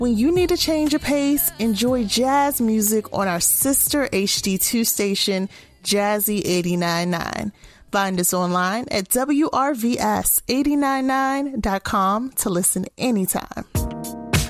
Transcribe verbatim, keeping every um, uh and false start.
When you need a change of pace, enjoy jazz music on our sister H D two station, Jazzy eighty-nine point nine. Find us online at W R V S eight nine nine dot com to listen anytime.